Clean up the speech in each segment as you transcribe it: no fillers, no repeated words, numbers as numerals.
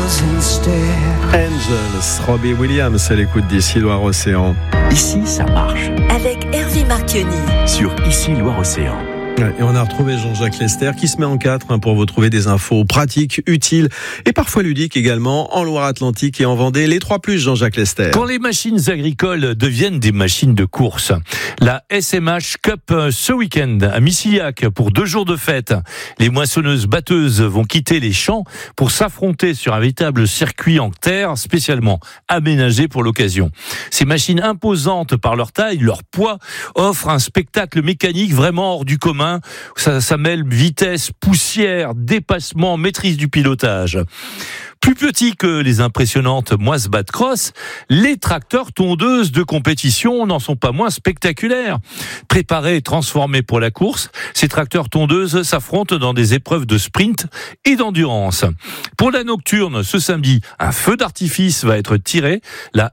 Angels, Robbie Williams à l'écoute d'Ici Loire-Océan. Ici, ça marche. Avec Hervé Marchioni. Sur Ici Loire-Océan. Et on a retrouvé Jean-Jacques Lester qui se met en 4 pour vous trouver des infos pratiques, utiles et parfois ludiques également en Loire-Atlantique et en Vendée. Les 3+, Jean-Jacques Lester. Quand les machines agricoles deviennent des machines de course, la SMH Cup ce week-end à Missillac pour 2 jours de fête. Les moissonneuses-batteuses vont quitter les champs pour s'affronter sur un véritable circuit en terre spécialement aménagé pour l'occasion. Ces machines imposantes par leur taille, leur poids, offrent un spectacle mécanique vraiment hors du commun. Ça mêle vitesse, poussière, dépassement, maîtrise du pilotage. Plus petits que les impressionnantes Moissbat Cross, les tracteurs tondeuses de compétition n'en sont pas moins spectaculaires. Préparés et transformés pour la course, ces tracteurs tondeuses s'affrontent dans des épreuves de sprint et d'endurance. Pour la nocturne, ce samedi, un feu d'artifice va être tiré. La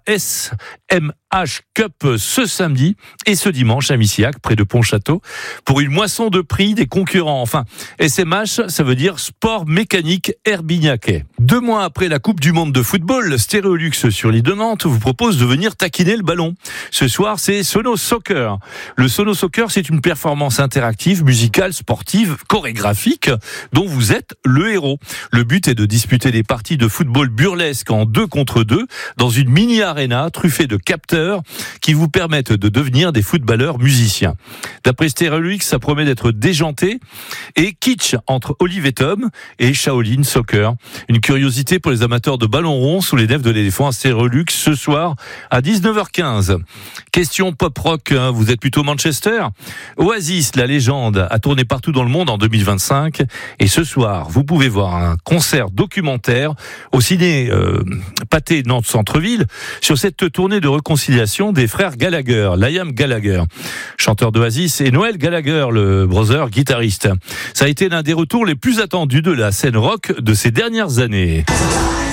SMH Cup ce samedi et ce dimanche à Missillac, près de Pontchâteau, pour une moisson de prix des concurrents. Enfin, SMH, ça veut dire Sport Mécanique Herbignacais. 2 mois après la Coupe du Monde de football, le Stéréolux sur l'île de Nantes vous propose de venir taquiner le ballon. Ce soir, c'est Sono Soccer. Le Sono Soccer, c'est une performance interactive, musicale, sportive, chorégraphique, dont vous êtes le héros. Le but est de disputer des parties de football burlesque en 2 contre 2 dans une mini-arena truffée de capteurs qui vous permettent de devenir des footballeurs musiciens. D'après Stéréolux, ça promet d'être déjanté et kitsch entre Olive et Tom et Shaolin Soccer. Une curiosité pour les amateurs de ballon rond sous les nefs de l'éléphant à Stéréolux ce soir à 19h15. Question pop-rock, vous êtes plutôt Manchester ? Oasis, la légende, a tourné partout dans le monde en 2025 et ce soir, vous pouvez voir un concert documentaire au ciné Pathé Nantes Centre-Ville sur cette tournée de réconciliation des frères Gallagher, Liam Gallagher, chanteur d'Oasis, et Noel Gallagher, le brother guitariste. Ça a été l'un des retours les plus attendus de la scène rock de ces dernières années.